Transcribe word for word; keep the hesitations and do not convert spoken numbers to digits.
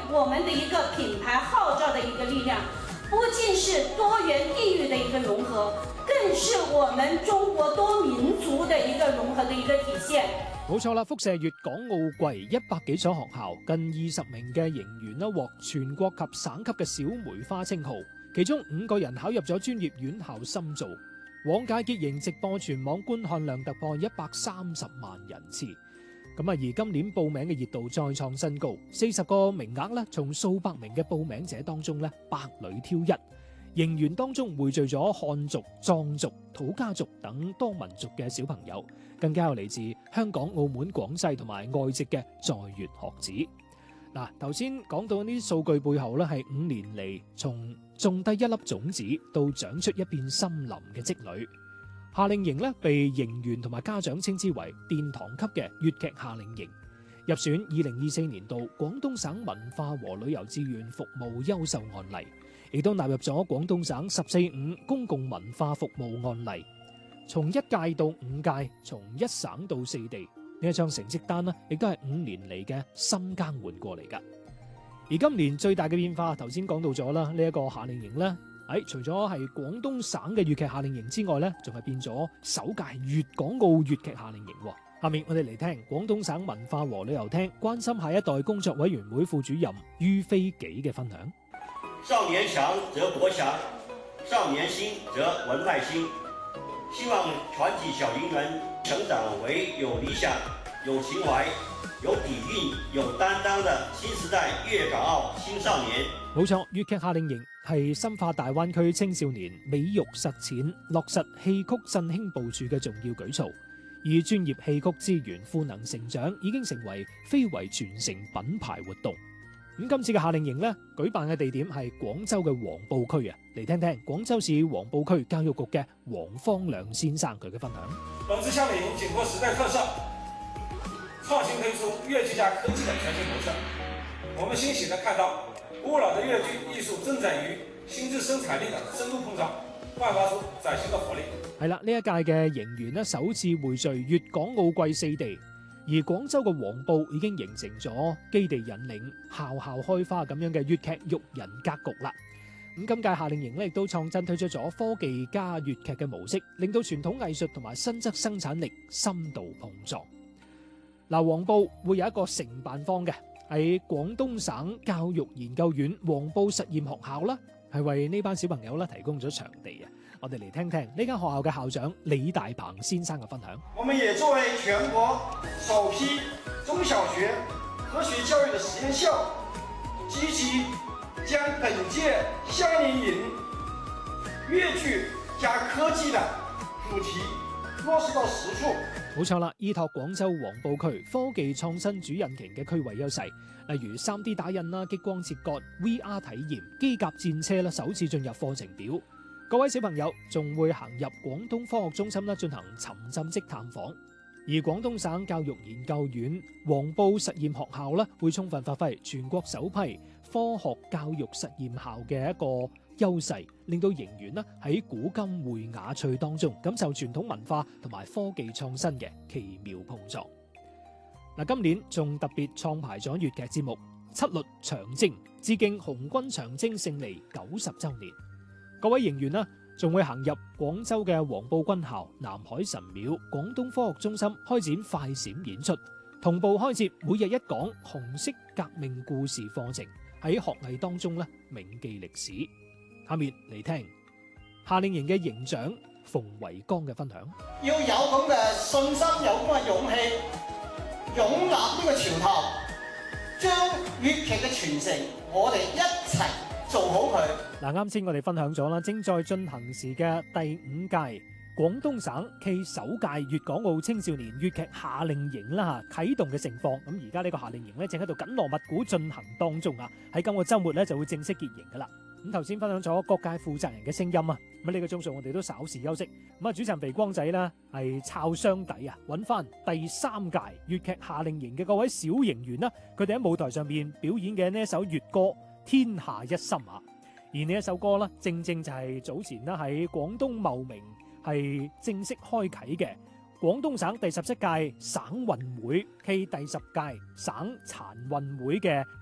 我們的一個品牌號召的一個力量，不僅是多元地域的一個融合，更是我們中國多民族的一個融合的一個體現。 冇錯啦，輻射粵港澳季一百幾所學校，近二十名嘅營員啦獲全國及省級嘅小梅花稱號，其中五個人考入咗專業院校深造。往屆結營直播全網觀看量突破一百三十萬人次。咁啊，而今年報名嘅熱度再創新高，四十個名額咧，從數百名嘅報名者當中咧，百裏挑一。營員當中匯聚咗漢族、藏族、土家族等多民族嘅小朋友，更加有嚟自香港、澳門、廣西同埋外籍嘅在粵學子。嗱，頭先講到呢啲數據背後咧，係五年嚟從種低一粒種子到長出一片森林嘅積累。夏令營咧被營員同埋家長稱之為殿堂級嘅粵劇夏令營，入選二零二四年度廣東省文化和旅遊志願服務優秀案例，亦都納入咗廣東省十四五公共文化服務案例。從一屆到五屆，從一省到四地，呢一張成績單呢，亦都係五年嚟嘅深耕換過嚟噶。而今年最大嘅變化，頭先講到咗啦，呢、這、一個夏令營呢，喺除咗係廣東省嘅粵劇夏令營之外呢，仲係變咗首屆粵港澳粵劇夏令營。下面我哋嚟聽廣東省文化和旅遊廳關心下一代工作委員會副主任于飛紀嘅分享。 少年強則國強，少年興則文脈興。希望全體小營員成長為有理想、有情懷、有底蘊、有擔當的新時代粵港澳青少年。 冇錯，粵劇夏令營係深化大灣區青少年美育實踐、落實戲曲振興部署嘅重要舉措。而專業戲曲資源賦能成長已經成為非遺傳承品牌活動。咁今次嘅夏令營呢，舉辦嘅地點係廣州嘅黃埔區啊，嚟聽聽廣州市黃埔區教育局嘅黃方亮先生佢嘅分享。 本次夏令營緊貼時代特色，創新推出粵劇加科技的全新模式。我們欣喜地看到，古老的粵劇藝術正在與新質生產力的深度碰撞，煥發出嶄新的活力。 係啦，呢一屆嘅營員呢，首次匯聚粵港澳季四地。而廣州嘅黃埔已經形成咗基地引領、校校開花咁樣嘅粵劇育人格局啦。咁今屆夏令營咧亦都創新推出咗科技加粵劇嘅模式，令到傳統藝術同埋新質生產力深度碰撞。嗱，黃埔會有一個承辦方嘅，喺廣東省教育研究院黃埔實驗學校啦，係為呢班小朋友咧提供咗場地啊。我哋嚟聽聽呢間學校嘅校長李大鵬先生嘅分享。 我們也作為全國首批中小學科學教育的實驗校，積極將本屆夏令營粵劇加科技的主題落實到實處。 冇錯啦，依託廣州黃埔區科技創新主引擎嘅區位優勢，例如 三 D 打印啦、激光切割、V R 體驗、機甲戰車啦，首次進入課程表。各位小朋友仲會行入廣東科學中心啦，進行沉浸式探訪。而廣東省教育研究院黃埔實驗學校咧，會充分發揮全國首批科學教育實驗校嘅一個優勢，令到營員咧喺古今匯雅趣當中感受傳統文化同埋科技創新嘅奇妙碰撞。嗱，今年仲特別創排咗粵劇節目《七律長征》，致敬紅軍長征勝利九十週年。各位營員呢，仲會行入廣州嘅黃埔軍校、南海神廟、廣東科學中心開展快閃演出，同步開設每日一講紅色革命故事課程，喺學藝當中呢銘記歷史。下面嚟聽夏令營嘅營長馮維剛嘅分享。 要有咁嘅信心，有咁嘅勇氣，勇立呢個潮頭，將粵劇嘅傳承，我哋一齊做好佢。 嗱，啱先我哋分享咗啦，正在進行時嘅第五屆廣東省暨首屆粵港澳青少年粵劇夏令營啦嚇啟動嘅盛況。咁而家呢個夏令營咧正喺度緊鑼密鼓進行當中啊！喺今個週末咧就會正式結營噶啦。咁頭先分享咗各界負責人嘅聲音啊，咁呢個鐘數我哋都稍事休息。咁啊，主持人肥光仔呢係抄箱底啊，揾翻第三屆粵劇夏令營嘅各位小營員啦，佢哋喺舞台上面表演嘅呢一首粵歌《天下一心》啊。而呢一首歌呢，正正就係早前呢喺廣東茂名係正式開啟嘅廣東省第十七屆省運會暨第十屆省殘運會嘅